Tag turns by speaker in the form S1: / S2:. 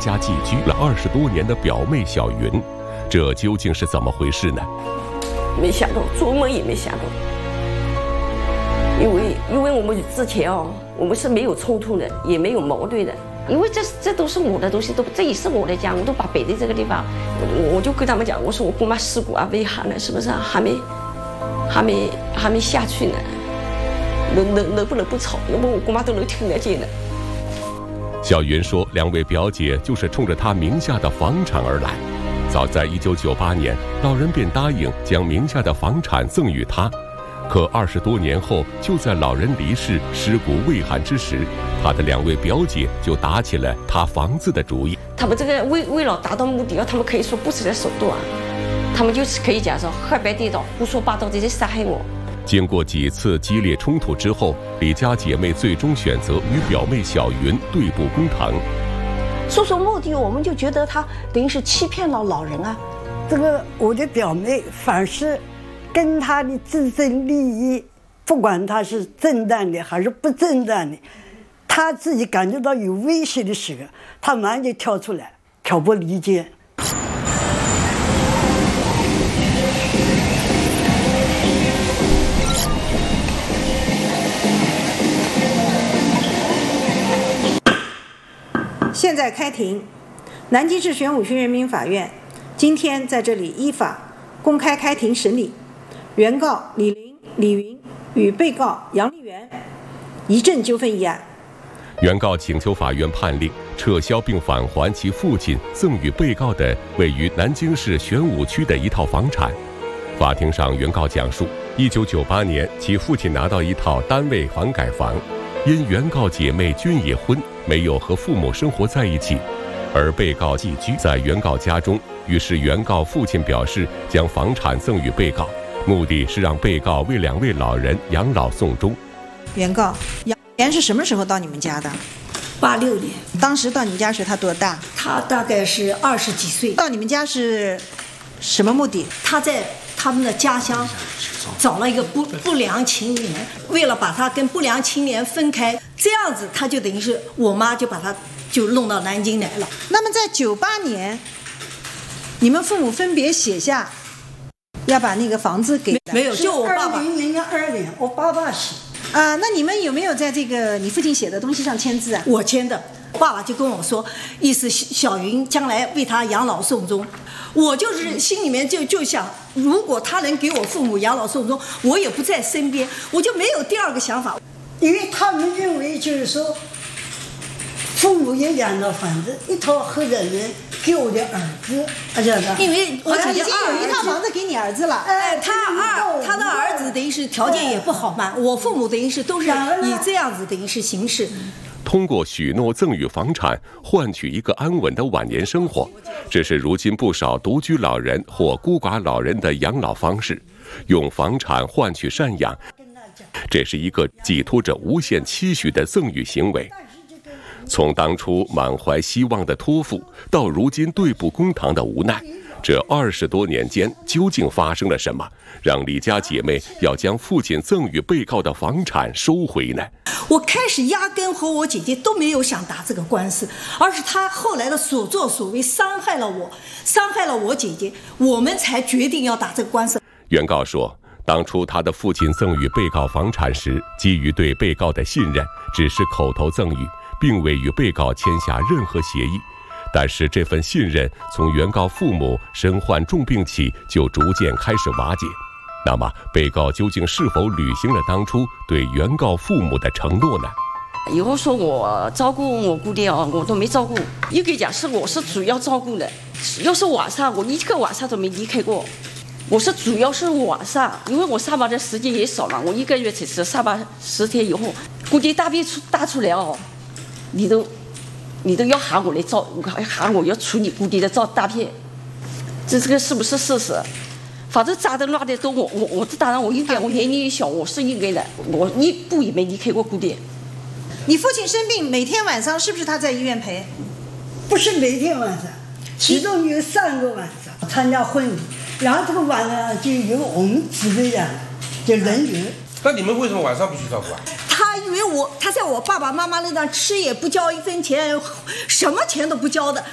S1: 家寄居了20多年的表妹小云，这究竟是怎么回事呢？
S2: 没想到，做梦也没想到，因为我们之前我们是没有冲突的，也没有矛盾的，因为这都是我的东西，这也是我的家，我都把摆在这个地方，我就跟他们讲，我说我姑妈尸骨啊，为啥呢？是不是还没下去呢？能不能不吵？要不我姑妈都能听得见的。
S1: 小云说，2位表姐就是冲着她名下的房产而来。早在1998年，老人便答应将名下的房产赠与她。可20多年后，就在老人离世、尸骨未寒之时，她的2位表姐就打起了她房子的主意。
S2: 他们这个为了达到目的他们可以说不择手段，他们就是可以讲说黑白颠倒、胡说八道，这些杀害我。
S1: 经过几次激烈冲突之后，李家姐妹最终选择与表妹小云对簿公堂。
S3: 说目的，我们就觉得他等于是欺骗了老人啊。
S4: 这个我的表妹凡是跟他的自身利益，不管他是正当的还是不正当的，他自己感觉到有威胁的时候，他马上就跳出来挑拨离间。
S5: 现在开庭，南京市玄武区人民法院今天在这里依法公开开庭审理原告李林、李云与被告杨丽媛遗赠纠纷一案。
S1: 原告请求法院判令撤销并返还其父亲赠与被告的位于南京市玄武区的一套房产。法庭上，原告讲述，1998年其父亲拿到一套单位房改房，因原告姐妹均已婚，没有和父母生活在一起，而被告寄居在原告家中，于是原告父亲表示将房产赠与被告，目的是让被告为2位老人养老送终。
S5: 原告杨元是什么时候到你们家的
S3: ？86年。
S5: 当时到你们家时他多大？
S3: 他大概是20几岁。
S5: 到你们家是什么目的？
S3: 他在他们的家乡找了一个不良青年，为了把他跟不良青年分开，这样子他就等于是我妈就把他就弄到南京来了。
S5: 那么在98年，你们父母分别写下要把那个房子给
S3: 没有，就我爸爸。
S4: 2002年，我爸爸写。
S5: 那你们有没有在这个你父亲写的东西上签字啊？
S3: 我签的。爸爸就跟我说，意思小云将来为他养老送终。我就是心里面就想，如果他能给我父母养老送终，我也不在身边，我就没有第二个想法。
S4: 因为他们认为就是说，父母也养了房子，一套合着人给我的儿子，
S3: 因为我
S5: 已经有一套房子给你儿子了。
S3: 他的儿子等于是条件也不好嘛，我父母等于是都是以这样子等于是行事。
S1: 通过许诺赠与房产换取一个安稳的晚年生活，这是如今不少独居老人或孤寡老人的养老方式，用房产换取赡养，这是一个寄托着无限期许的赠与行为。从当初满怀希望的托付，到如今对簿公堂的无奈，这20多年间究竟发生了什么，让李家姐妹要将父亲赠与被告的房产收回呢？
S3: 我开始压根和我姐姐都没有想打这个官司，而是她后来的所作所为伤害了我，伤害了我姐姐，我们才决定要打这个官司。
S1: 原告说，当初他的父亲赠与被告房产时，基于对被告的信任，只是口头赠与，并未与被告签下任何协议。但是这份信任从原告父母身患重病起就逐渐开始瓦解。那么被告究竟是否履行了当初对原告父母的承诺呢？
S2: 以后说我照顾我姑爹我都没照顾，应该讲是我是主要照顾的。要是晚上我一个晚上都没离开过，我是主要是晚上，因为我上班的时间也少了，我1个月才是上班10天以后，姑爹大便大出来你都要喊我来喊我要处理姑爹的大便，这个是不是事实？反正扎的乱的都我当然我应该，我年龄也小，我是应该的，我一步也没离开过姑爹。
S5: 你父亲生病，每天晚上是不是他在医院陪？
S4: 不是每天晚上，其中有3个晚上参加婚礼，然后这个晚上就由我们几个人就轮流。
S6: 那你们为什么晚上不去照顾啊？
S3: 他以为他在我爸爸妈妈那张吃也不交1分钱，什么钱都不交的。